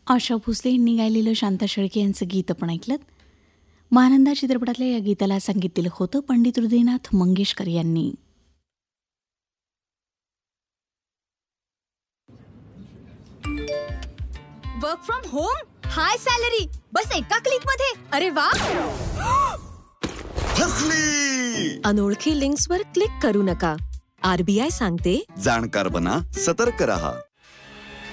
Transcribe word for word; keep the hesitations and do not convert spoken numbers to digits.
आशा भोसले यांनी गायलेलं शांता शेळके यांचं गीत आपण ऐकलं. महानंदा चित्रपटातल्या या गीताला संगीत दिलं होतं पंडित हृदयनाथ मंगेशकर यांनी. Work from home, high salary, बस एका क्लिक मध्ये. अरे वा. फसली. अनोळखी लिंक्सवर क्लिक करू नका. आरबीआय सांगते, जाणकार बना, सतर्क रहा.